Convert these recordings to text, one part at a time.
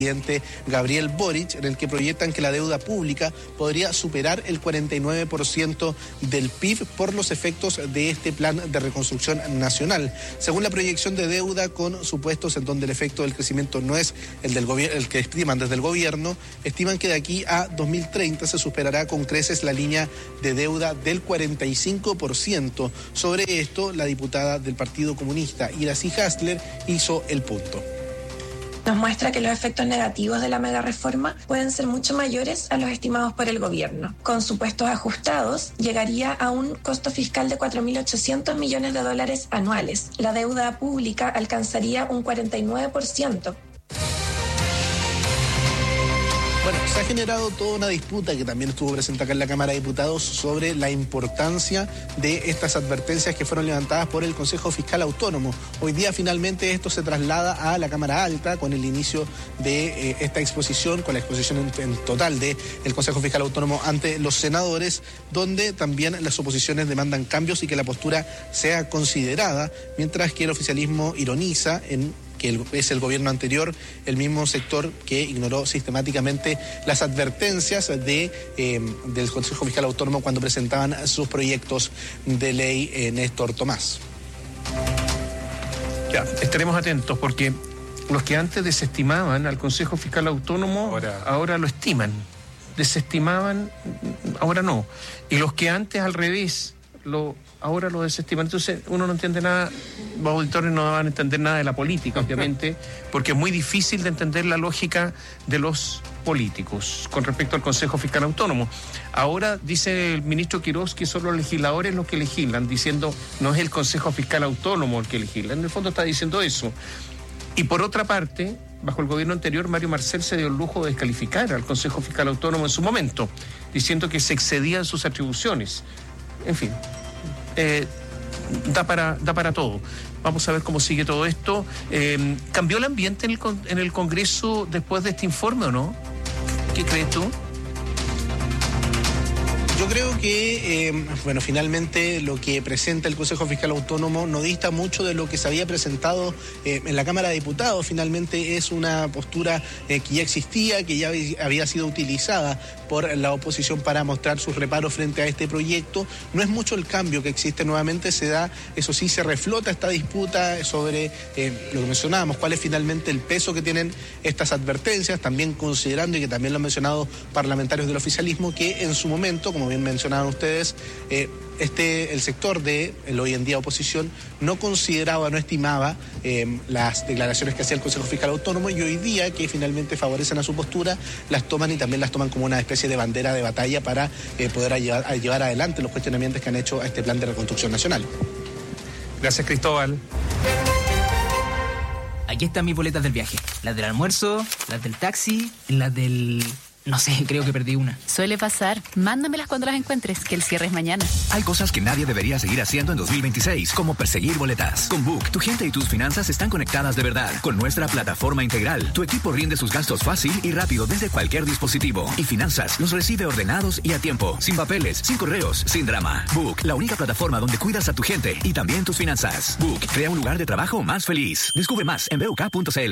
presidente Gabriel Boric, en el que proyectan que la deuda pública podría superar el 49% del PIB por los efectos de este plan de reconstrucción nacional. Según la proyección de deuda, con supuestos en donde el efecto del crecimiento no es el del gobierno, el que estiman desde el gobierno, estiman que de aquí a 2030 se superará con creces la línea de deuda del 45%. Sobre esto, la diputada del Partido Comunista, Iracy Hasler, hizo el punto. Nos muestra que los efectos negativos de la megareforma pueden ser mucho mayores a los estimados por el gobierno. Con supuestos ajustados, llegaría a un costo fiscal de $4.800 millones anuales. La deuda pública alcanzaría un 49%. Bueno, se ha generado toda una disputa que también estuvo presente acá en la Cámara de Diputados sobre la importancia de estas advertencias que fueron levantadas por el Consejo Fiscal Autónomo. Hoy día finalmente esto se traslada a la Cámara Alta con el inicio de esta exposición, con la exposición en total del Consejo Fiscal Autónomo ante los senadores, donde también las oposiciones demandan cambios y que la postura sea considerada, mientras que el oficialismo ironiza que es el gobierno anterior, el mismo sector que ignoró sistemáticamente las advertencias del Consejo Fiscal Autónomo cuando presentaban sus proyectos de ley. Néstor Tomás. Ya, estaremos atentos porque los que antes desestimaban al Consejo Fiscal Autónomo ahora lo estiman. Desestimaban, ahora no. Y los que antes al revés ahora lo desestiman. Entonces uno no entiende nada, los auditores no van a entender nada de la política, obviamente, porque es muy difícil de entender la lógica de los políticos con respecto al Consejo Fiscal Autónomo. Ahora dice el ministro Quiroz que son los legisladores los que legislan, diciendo no es el Consejo Fiscal Autónomo el que legisla. En el fondo está diciendo eso. Y por otra parte, bajo el gobierno anterior, Mario Marcel se dio el lujo de descalificar al Consejo Fiscal Autónomo en su momento, diciendo que se excedía en sus atribuciones. En fin, da para todo. Vamos a ver cómo sigue todo esto. ¿Cambió el ambiente en el Congreso después de este informe o no? ¿Qué crees tú? Yo creo que, finalmente lo que presenta el Consejo Fiscal Autónomo no dista mucho de lo que se había presentado en la Cámara de Diputados. Finalmente es una postura que ya existía, que ya había sido utilizada por la oposición para mostrar sus reparos frente a este proyecto. No es mucho el cambio que existe, nuevamente se da, eso sí, se reflota esta disputa sobre lo que mencionábamos, cuál es finalmente el peso que tienen estas advertencias, también considerando, y que también lo han mencionado parlamentarios del oficialismo, que en su momento, como bien mencionaban ustedes, el sector de la hoy en día oposición no consideraba, no estimaba las declaraciones que hacía el Consejo Fiscal Autónomo, y hoy día que finalmente favorecen a su postura, las toman y también las toman como una especie de bandera de batalla para poder llevar adelante los cuestionamientos que han hecho a este plan de reconstrucción nacional. Gracias, Cristóbal. Aquí están mis boletas del viaje. Las del almuerzo, las del taxi, las del... No sé, creo que perdí una. Suele pasar. Mándamelas cuando las encuentres, que el cierre es mañana. Hay cosas que nadie debería seguir haciendo en 2026, como perseguir boletas. Con Book, tu gente y tus finanzas están conectadas de verdad. Con nuestra plataforma integral, tu equipo rinde sus gastos fácil y rápido desde cualquier dispositivo. Y finanzas los recibe ordenados y a tiempo. Sin papeles, sin correos, sin drama. Book, la única plataforma donde cuidas a tu gente y también tus finanzas. Book, crea un lugar de trabajo más feliz. Descubre más en buk.cl.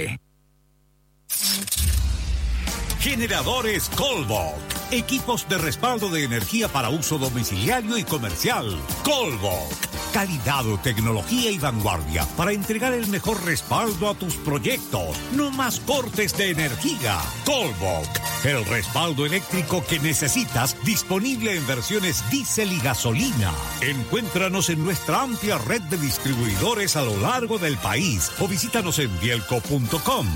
Generadores Colbok. Equipos de respaldo de energía para uso domiciliario y comercial. Colbok. Calidad, tecnología y vanguardia para entregar el mejor respaldo a tus proyectos. No más cortes de energía. Colbok. El respaldo eléctrico que necesitas, disponible en versiones diésel y gasolina. Encuéntranos en nuestra amplia red de distribuidores a lo largo del país o visítanos en bielco.com.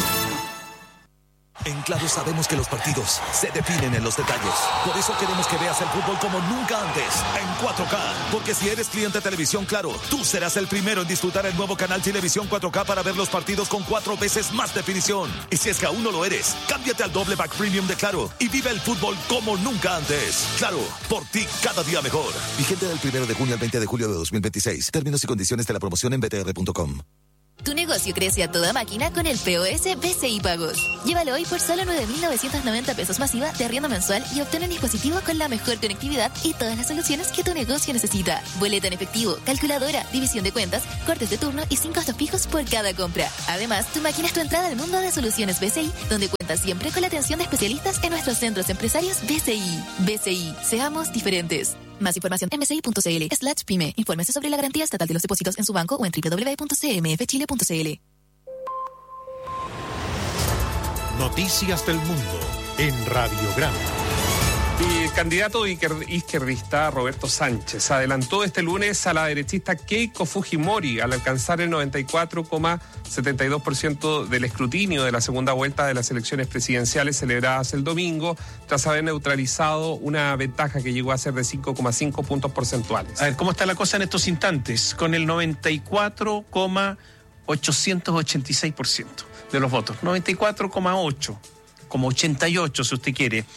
En Claro sabemos que los partidos se definen en los detalles. Por eso queremos que veas el fútbol como nunca antes, en 4K. Porque si eres cliente de Televisión Claro, tú serás el primero en disfrutar el nuevo canal Televisión 4K para ver los partidos con 4 veces más definición. Y si es que aún no lo eres, cámbiate al doble pack premium de Claro y vive el fútbol como nunca antes. Claro, por ti cada día mejor. Vigente del 1 de junio al 20 de julio de 2026. Términos y condiciones de la promoción en btr.com. Tu negocio crece a toda máquina con el POS BCI Pagos. Llévalo hoy por solo 9.990 pesos masiva de arriendo mensual y obtén un dispositivo con la mejor conectividad y todas las soluciones que tu negocio necesita. Boleta en efectivo, calculadora, división de cuentas, cortes de turno y sin costos fijos por cada compra. Además, tu máquina es tu entrada al mundo de soluciones BCI, donde cuentas siempre con la atención de especialistas en nuestros centros empresarios BCI. BCI, seamos diferentes. Más información en bci.cl/pyme. Infórmese sobre la garantía estatal de los depósitos en su banco o en www.cmfchile.cl. Noticias del Mundo en Radio Grande. El candidato izquierdista Roberto Sánchez adelantó este lunes a la derechista Keiko Fujimori al alcanzar el 94,72% del escrutinio de la segunda vuelta de las elecciones presidenciales celebradas el domingo, tras haber neutralizado una ventaja que llegó a ser de 5,5 puntos porcentuales. A ver, ¿cómo está la cosa en estos instantes? Con el 94,886% de los votos. 94,8, como 88 si usted quiere.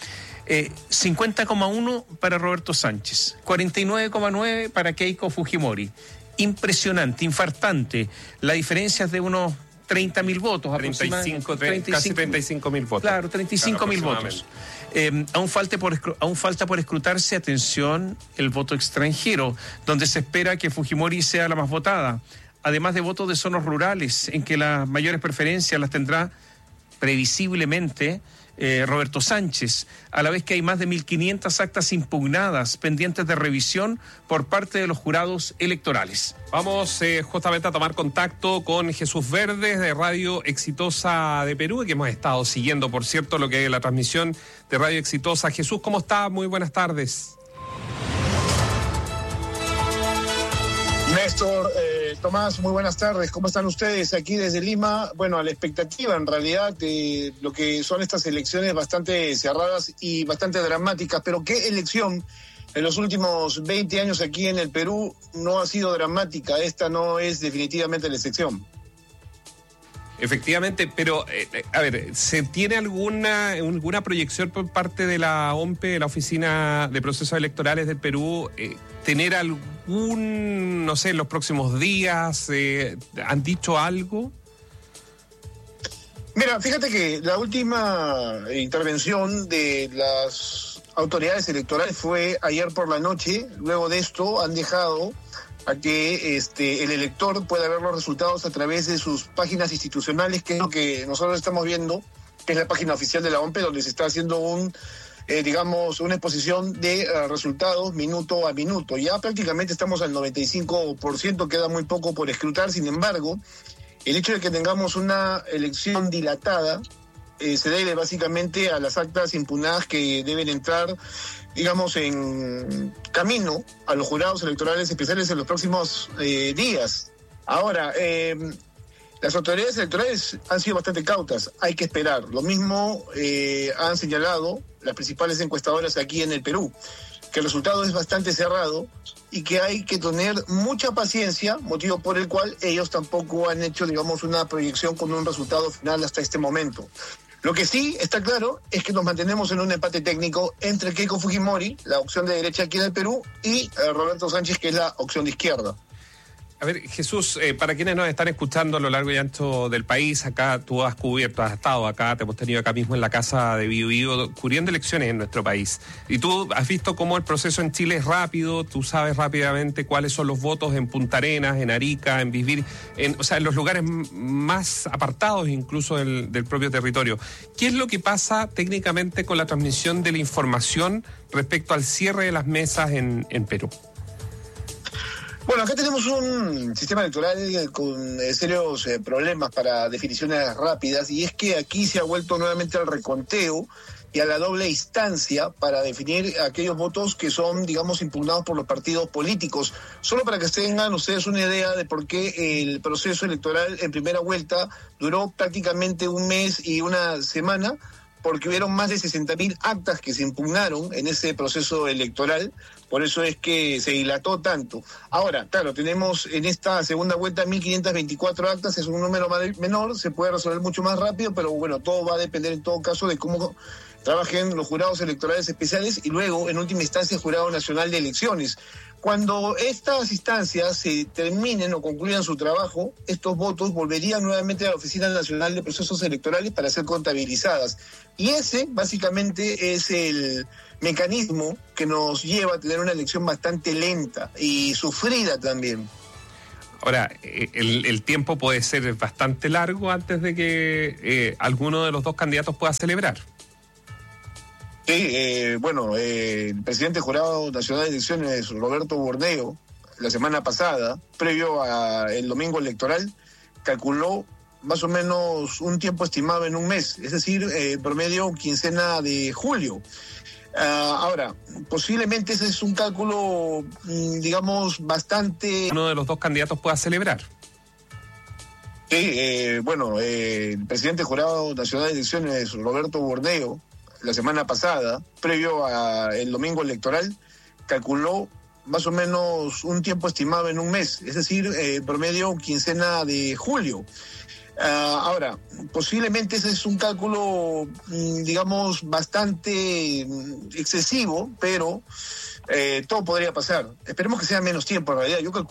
50,1 para Roberto Sánchez, 49,9 para Keiko Fujimori. Impresionante, infartante. La diferencia es de unos 30.000 votos. Casi 35.000 votos. Claro, 35.000 votos. Aún falta por escrutarse, atención, el voto extranjero, donde se espera que Fujimori sea la más votada. Además de votos de zonas rurales, en que las mayores preferencias las tendrá previsiblemente Roberto Sánchez, a la vez que hay más de 1.500 actas impugnadas pendientes de revisión por parte de los jurados electorales. Vamos justamente a tomar contacto con Jesús Verdes de Radio Exitosa de Perú, que hemos estado siguiendo, por cierto, lo que es la transmisión de Radio Exitosa. Jesús, ¿cómo está? Muy buenas tardes. Néstor, Tomás, muy buenas tardes. ¿Cómo están ustedes aquí desde Lima? Bueno, a la expectativa en realidad de lo que son estas elecciones bastante cerradas y bastante dramáticas, pero ¿qué elección en los últimos 20 años aquí en el Perú no ha sido dramática? Esta no es definitivamente la excepción. Efectivamente, pero a ver, ¿se tiene alguna proyección por parte de la OMPE, la Oficina de Procesos Electorales del Perú, tener algún, no sé, en los próximos días, han dicho algo? Mira, fíjate que la última intervención de las autoridades electorales fue ayer por la noche. Luego de esto han dejado a que el elector pueda ver los resultados a través de sus páginas institucionales, que es lo que nosotros estamos viendo, que es la página oficial de la OMPE, donde se está haciendo una exposición de resultados minuto a minuto. Ya prácticamente estamos al 95%, queda muy poco por escrutar. Sin embargo, el hecho de que tengamos una elección dilatada se debe básicamente a las actas impugnadas que deben entrar, digamos, en camino a los jurados electorales especiales en los próximos días. Ahora, las autoridades electorales han sido bastante cautas, hay que esperar. Lo mismo han señalado las principales encuestadoras aquí en el Perú, que el resultado es bastante cerrado y que hay que tener mucha paciencia, motivo por el cual ellos tampoco han hecho, digamos, una proyección con un resultado final hasta este momento. Lo que sí está claro es que nos mantenemos en un empate técnico entre Keiko Fujimori, la opción de derecha aquí en el Perú, y Roberto Sánchez, que es la opción de izquierda. A ver, Jesús, para quienes nos están escuchando a lo largo y ancho del país, acá tú has estado acá, te hemos tenido acá mismo en la casa de Bio Bio, cubriendo elecciones en nuestro país. Y tú has visto cómo el proceso en Chile es rápido, tú sabes rápidamente cuáles son los votos en Punta Arenas, en Arica, en Vivir, en los lugares más apartados incluso del propio territorio. ¿Qué es lo que pasa técnicamente con la transmisión de la información respecto al cierre de las mesas en Perú? Bueno, acá tenemos un sistema electoral con serios problemas para definiciones rápidas, y es que aquí se ha vuelto nuevamente al reconteo y a la doble instancia para definir aquellos votos que son, digamos, impugnados por los partidos políticos. Solo para que tengan ustedes una idea de por qué el proceso electoral en primera vuelta duró prácticamente un mes y una semana, porque hubieron más de 60.000 actas que se impugnaron en ese proceso electoral, por eso es que se dilató tanto. Ahora, claro, tenemos en esta segunda vuelta 1.524 actas, es un número menor, se puede resolver mucho más rápido, pero bueno, todo va a depender en todo caso de cómo trabajen los jurados electorales especiales y luego, en última instancia, el Jurado Nacional de Elecciones. Cuando estas instancias se terminen o concluyan su trabajo, estos votos volverían nuevamente a la Oficina Nacional de Procesos Electorales para ser contabilizadas. Y ese, básicamente, es el mecanismo que nos lleva a tener una elección bastante lenta y sufrida también. Ahora, el tiempo puede ser bastante largo antes de que alguno de los dos candidatos pueda celebrar. Sí, el presidente del Jurado Nacional de Elecciones, Roberto Borneo, la semana pasada, previo al domingo electoral, calculó más o menos un tiempo estimado en un mes, es decir, promedio quincena de julio. Ahora, posiblemente ese es un cálculo, digamos, bastante... Uno de los dos candidatos pueda celebrar. Sí, el presidente del Jurado Nacional de Elecciones, Roberto Borneo, la semana pasada, previo al domingo electoral, calculó más o menos un tiempo estimado en un mes, es decir, promedio quincena de julio. Ahora, posiblemente ese es un cálculo, digamos, bastante excesivo, pero todo podría pasar. Esperemos que sea menos tiempo, en realidad. Yo calculo